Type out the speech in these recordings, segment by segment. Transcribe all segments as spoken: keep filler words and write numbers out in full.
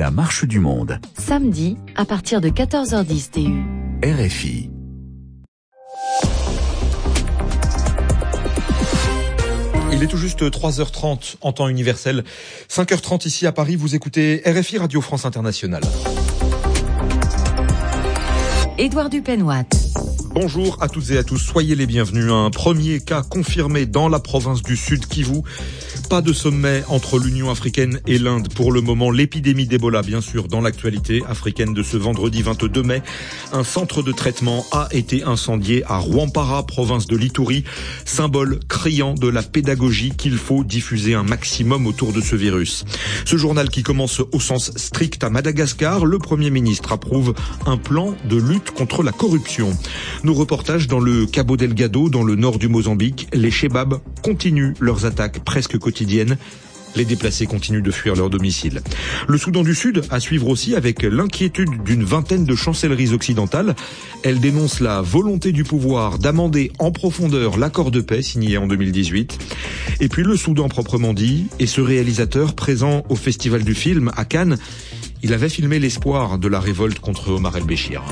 la marche du monde. Samedi, à partir de quatorze heures dix T U. R F I. Il est tout juste trois heures trente en temps universel, cinq heures trente ici à Paris. Vous écoutez R F I Radio France Internationale. Édouard Dupenoit. Bonjour à toutes et à tous, soyez les bienvenus. Un premier cas confirmé dans la province du Sud Kivu. Pas de sommet entre l'Union africaine et l'Inde pour le moment. L'épidémie d'Ebola, bien sûr, dans l'actualité africaine de ce vendredi vingt-deux mai. Un centre de traitement a été incendié à Rwampara, province de l'Ituri. Symbole criant de la pédagogie qu'il faut diffuser un maximum autour de ce virus. Ce journal qui commence au sens strict à Madagascar. Le Premier ministre approuve un plan de lutte contre la corruption. Nos reportages dans le Cabo Delgado, dans le nord du Mozambique. Les Chebabs continuent leurs attaques presque quotidiennes. Les déplacés continuent de fuir leur domicile. Le Soudan du Sud à suivre aussi avec l'inquiétude d'une vingtaine de chancelleries occidentales. Elles dénoncent la volonté du pouvoir d'amender en profondeur l'accord de paix signé en deux mille dix-huit. Et puis le Soudan proprement dit, et ce réalisateur présent au Festival du film à Cannes, il avait filmé l'espoir de la révolte contre Omar el-Béchir.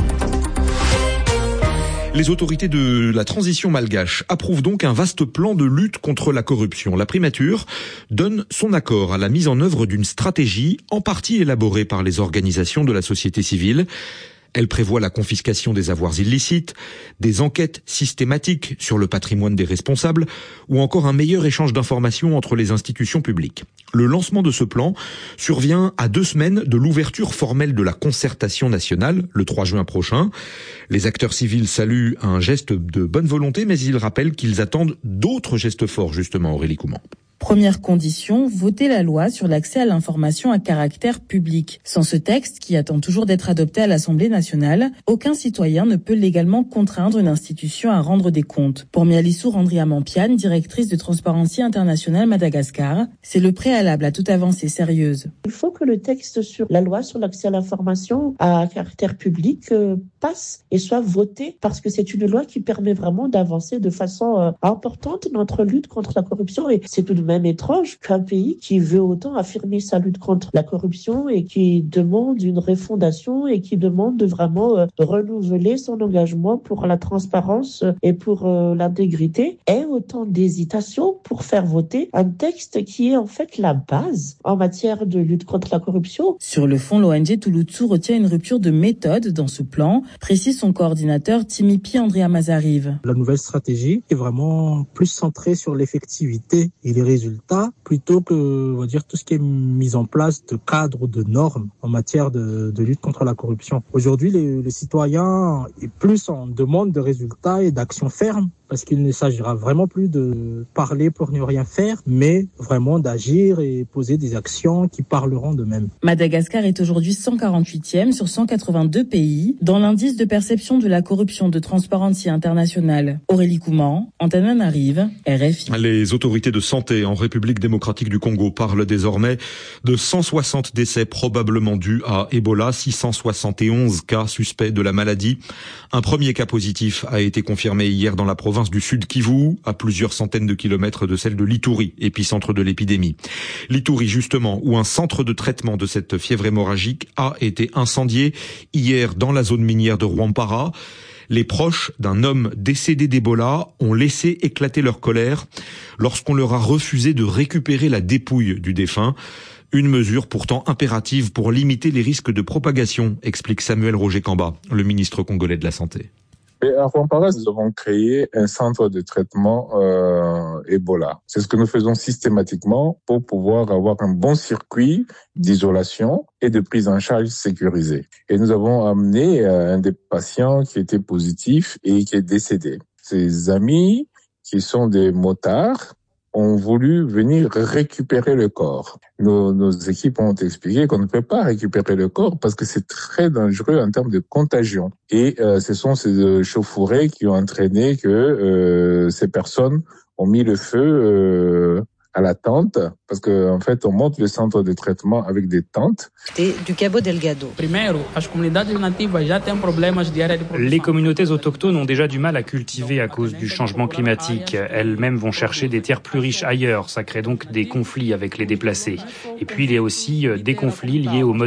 Les autorités de la transition malgache approuvent donc un vaste plan de lutte contre la corruption. La primature donne son accord à la mise en œuvre d'une stratégie en partie élaborée par les organisations de la société civile. Elle prévoit la confiscation des avoirs illicites, des enquêtes systématiques sur le patrimoine des responsables ou encore un meilleur échange d'informations entre les institutions publiques. Le lancement de ce plan survient à deux semaines de l'ouverture formelle de la concertation nationale, le trois juin prochain. Les acteurs civils saluent un geste de bonne volonté, mais ils rappellent qu'ils attendent d'autres gestes forts, justement, Aurélie Couman. Première condition, voter la loi sur l'accès à l'information à caractère public. Sans ce texte, qui attend toujours d'être adopté à l'Assemblée nationale, aucun citoyen ne peut légalement contraindre une institution à rendre des comptes. Pour Mialissou Randriamampiane, directrice de Transparency International Madagascar, c'est le préalable à toute avancée sérieuse. Il faut que le texte sur la loi sur l'accès à l'information à caractère public euh, passe et soit voté, parce que c'est une loi qui permet vraiment d'avancer de façon euh, importante dans notre lutte contre la corruption. Et c'est tout de même étrange qu'un pays qui veut autant affirmer sa lutte contre la corruption et qui demande une refondation et qui demande de vraiment euh, renouveler son engagement pour la transparence et pour euh, l'intégrité ait autant d'hésitation pour faire voter un texte qui est en fait la base en matière de lutte contre la corruption. Sur le fond, l'O N G Touloutsu retient une rupture de méthode dans ce plan, précise son coordinateur Timipi Andrea Mazarive. La nouvelle stratégie est vraiment plus centrée sur l'effectivité et les résultats plutôt que, on va dire, tout ce qui est mis en place de cadres, de normes en matière de, de lutte contre la corruption. Aujourd'hui, les, les citoyens est plus en demande de résultats et d'actions fermes, parce qu'il ne s'agira vraiment plus de parler pour ne rien faire, mais vraiment d'agir et poser des actions qui parleront d'eux-mêmes. Madagascar est aujourd'hui cent quarante-huitième sur cent quatre-vingt-deux pays dans l'indice de perception de la corruption de Transparency International. Aurélie Couman, Antananarive, R F I. Les autorités de santé en République démocratique du Congo parlent désormais de cent soixante décès probablement dus à Ebola, six cent soixante et onze cas suspects de la maladie. Un premier cas positif a été confirmé hier dans la province du Sud Kivu, à plusieurs centaines de kilomètres de celle de l'Ituri, épicentre de l'épidémie. L'Ituri, justement, où un centre de traitement de cette fièvre hémorragique a été incendié hier dans la zone minière de Rwampara. Les proches d'un homme décédé d'Ebola ont laissé éclater leur colère lorsqu'on leur a refusé de récupérer la dépouille du défunt. Une mesure pourtant impérative pour limiter les risques de propagation, explique Samuel Roger Kamba, le ministre congolais de la Santé. Et à Rwampara, nous avons créé un centre de traitement euh, Ebola. C'est ce que nous faisons systématiquement pour pouvoir avoir un bon circuit d'isolation et de prise en charge sécurisée. Et nous avons amené euh, un des patients qui était positif et qui est décédé. Ses amis, qui sont des motards, ont voulu venir récupérer le corps. Nos, nos équipes ont expliqué qu'on ne peut pas récupérer le corps parce que c'est très dangereux en termes de contagion. Et euh, ce sont ces euh, chauffourées qui ont entraîné que euh, ces personnes ont mis le feu euh, à la tente, parce que en fait on monte le centre de traitement avec des tentes. Et du Cabo Delgado. Les communautés autochtones ont déjà du mal à cultiver à cause du changement climatique. Elles-mêmes vont chercher des terres plus riches ailleurs. Ça crée donc des conflits avec les déplacés. Et puis il y a aussi des conflits liés au mode